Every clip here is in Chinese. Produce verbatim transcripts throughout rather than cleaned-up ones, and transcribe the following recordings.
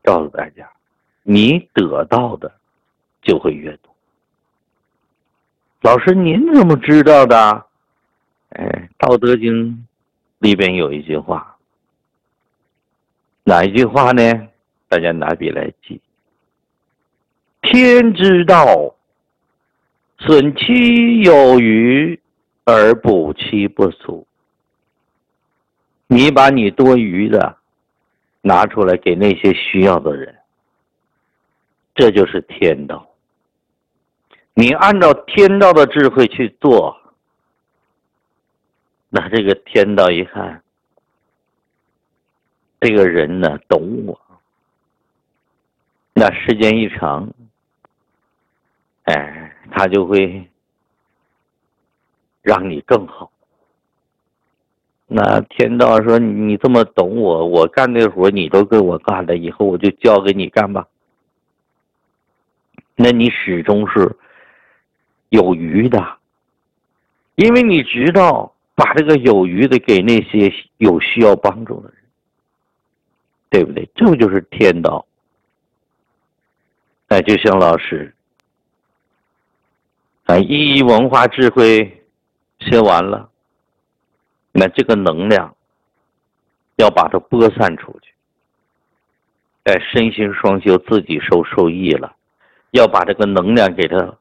告诉大家，你得到的就会越多。老师，您怎么知道的？哎，《道德经》里边有一句话，哪一句话呢？大家拿笔来记。天之道，损其有余而补其不足。你把你多余的拿出来给那些需要的人，这就是天道。你按照天道的智慧去做，那这个天道一看，这个人呢懂我，那时间一长，哎，他就会让你更好。那天道说，你这么懂我，我干这活你都给我干了，以后我就交给你干吧。那你始终是有余的，因为你知道把这个有余的给那些有需要帮助的人，对不对？这不就是天道？哎，就像老师啊，一一文化智慧学完了，那这个能量要把它播散出去。哎，身心双修，自己受受益了，要把这个能量给它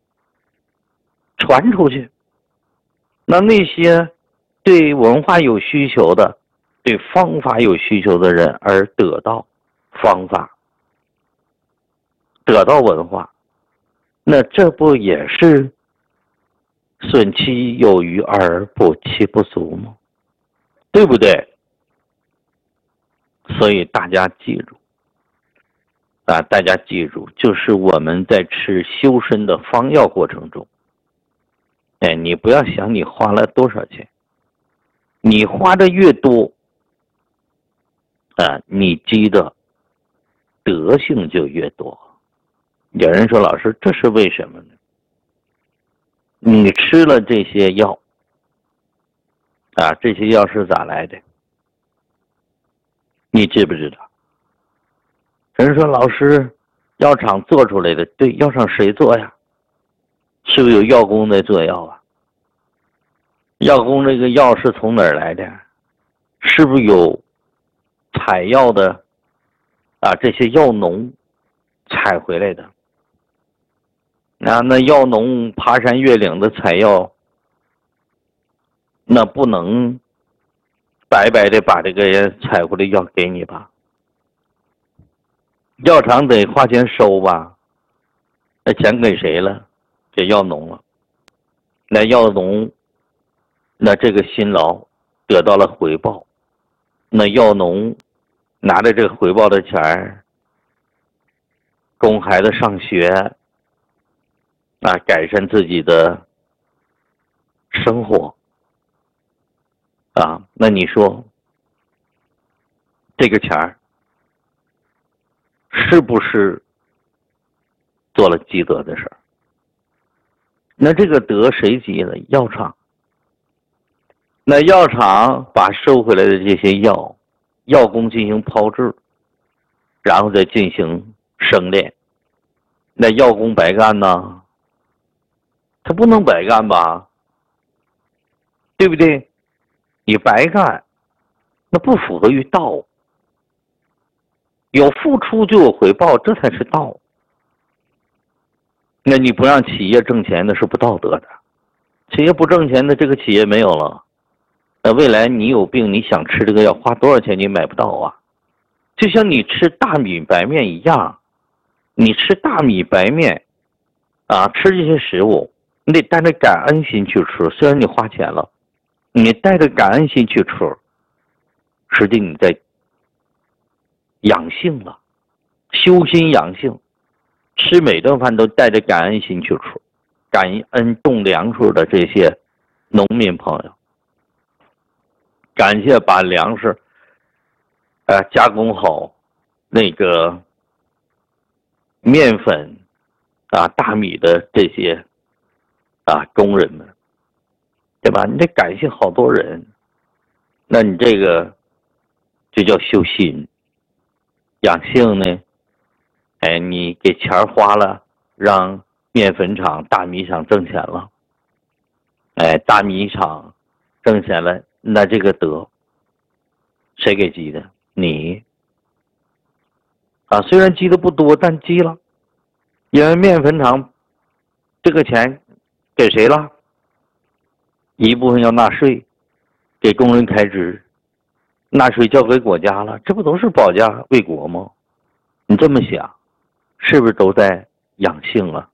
传出去。那那些对文化有需求的，对方法有需求的人而得到方法，得到文化，那这不也是损其有余而补其不足吗？对不对？所以大家记住啊，大家记住，就是我们在吃修身的方药过程中，哎，你不要想你花了多少钱，你花的越多啊，你积的德性就越多。有人说，老师，这是为什么呢？你吃了这些药啊，这些药是咋来的？你知不知道？有人说，老师，药厂做出来的，对，药厂谁做呀？是不是有药工在做药啊？药工这个药是从哪儿来的？是不是有采药的啊？这些药农采回来的？啊，那药农爬山越岭的采药，那不能白白的把这个采回来药给你吧？药厂得花钱收吧？那钱给谁了？给药农了。那药农，那这个辛劳得到了回报，那药农拿着这个回报的钱供孩子上学啊，改善自己的生活啊，那你说这个钱儿是不是做了积德的事儿？那这个德谁积的？药厂。那药厂把收回来的这些药，药工进行炮制，然后再进行生炼。那药工白干呢？他不能白干吧？对不对？你白干，那不符合于道。有付出就有回报，这才是道。那你不让企业挣钱，那是不道德的。企业不挣钱的，这个企业没有了。那未来你有病，你想吃这个药，花多少钱你买不到啊？就像你吃大米白面一样，你吃大米白面啊，吃这些食物，你得带着感恩心去吃。虽然你花钱了，你带着感恩心去吃，实际你在养性了，修心养性。吃每顿饭都带着感恩心去吃，感恩种粮食的这些农民朋友，感谢把粮食呃加工好那个面粉啊大米的这些啊工人们，对吧？你得感谢好多人，那你这个就叫修心， 养性呢，哎，你给钱花了，让面粉厂、大米厂挣钱了，哎，大米厂挣钱了，那这个德谁给积的？你啊，虽然积的不多，但积了，因为面粉厂这个钱给谁了？一部分要纳税，给工人开支，纳税交给国家了，这不都是保家卫国吗？你这么想，是不是都在养性了？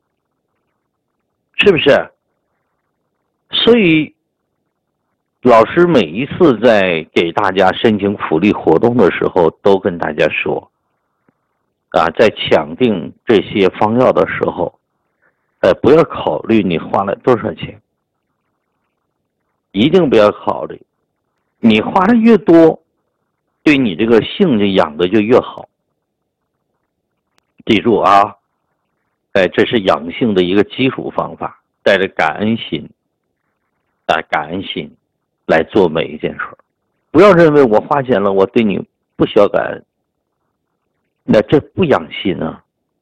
是不是？所以老师每一次在给大家申请福利活动的时候，都跟大家说啊，在抢定这些方药的时候，呃，不要考虑你花了多少钱，一定不要考虑，你花的越多，对你这个性就养的就越好。记住啊，哎，这是养性的一个基础方法，带着感恩心，啊，感恩心来做每一件事，不要认为我花钱了，我对你不需要感恩，那这不养心啊，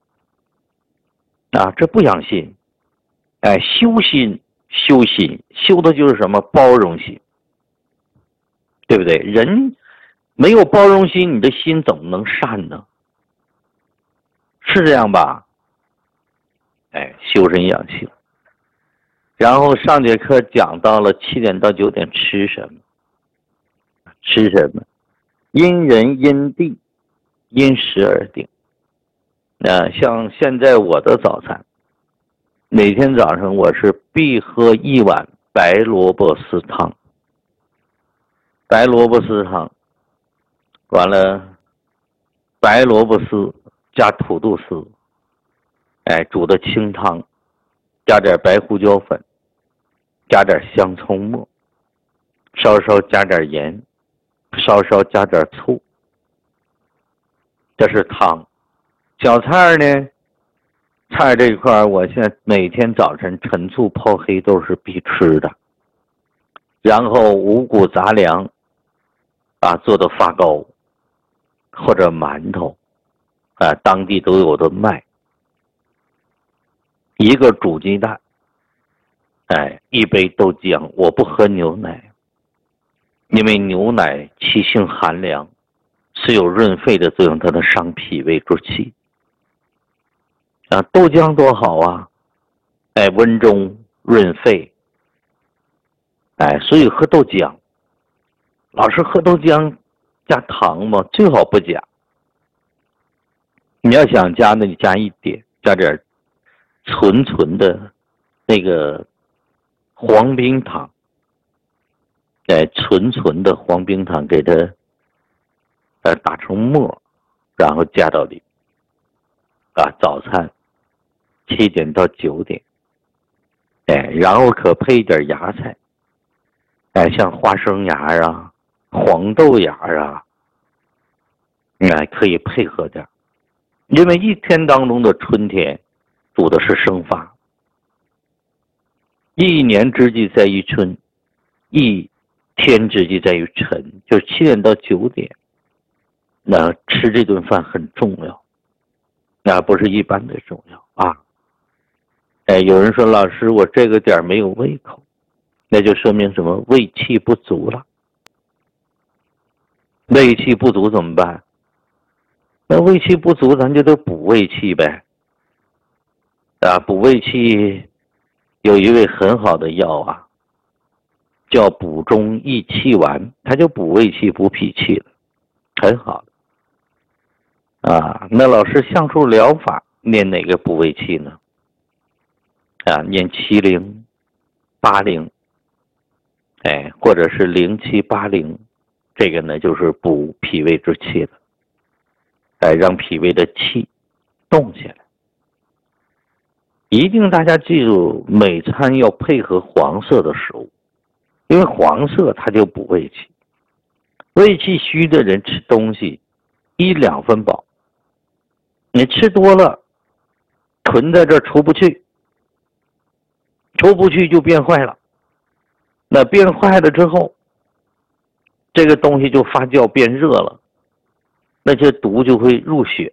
啊，这不养心，哎，修心，修心，修的就是什么？包容心，对不对？人没有包容心，你的心怎么能善呢？是这样吧？哎，修身养性。然后上节课讲到了七点到九点吃什么？吃什么？因人因地因时而定。那像现在我的早餐，每天早上我是必喝一碗白萝卜丝汤。白萝卜丝汤，完了，白萝卜丝加土豆丝，哎，煮的清汤，加点白胡椒粉，加点香葱末，稍稍加点盐，稍稍加点醋，这是汤。小菜呢，菜这一块我现在每天早晨陈醋泡黑豆是必吃的，然后五谷杂粮啊做的发糕或者馒头啊，当地都有的卖，一个煮鸡蛋，哎，一杯豆浆。我不喝牛奶，因为牛奶气性寒凉，是有润肺的作用，它能伤脾胃之气啊。豆浆多好啊，哎，温中润肺，哎，所以喝豆浆。老是喝豆浆加糖吗？最好不加。你要想加呢，你加一点，加点纯纯的那个黄冰糖，哎，纯纯的黄冰糖给它呃打成沫，然后加到里啊。早餐七点到九点，哎，然后可配一点芽菜，哎，像花生芽啊、黄豆芽啊，哎，可以配合点。因为一天当中的春天主的是生发，一年之计在于春，一天之计在于晨，就是七点到九点，那吃这顿饭很重要，那不是一般的重要啊。哎，有人说老师，我这个点没有胃口，那就说明什么？胃气不足了。胃气不足怎么办？那胃气不足，咱就得补胃气呗。啊，补胃气有一味很好的药啊，叫补中益气丸，它就补胃气、补脾气了，很好的。啊，那老师橡树疗法念哪个补胃气呢？啊，念七零、八零，哎，或者是零七八零，这个呢就是补脾胃之气了。哎，让脾胃的气动起来。一定大家记住，每餐要配合黄色的食物，因为黄色它就补胃气。胃气虚的人吃东西一两分饱，你吃多了囤在这儿出不去，出不去就变坏了。那变坏了之后，这个东西就发酵变热了， 那些毒就会入血，